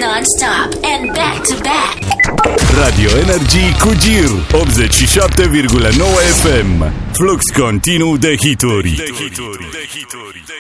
non-stop and back-to-back. Radio Energy cu Gir 87,9 FM. Flux continuu de hituri.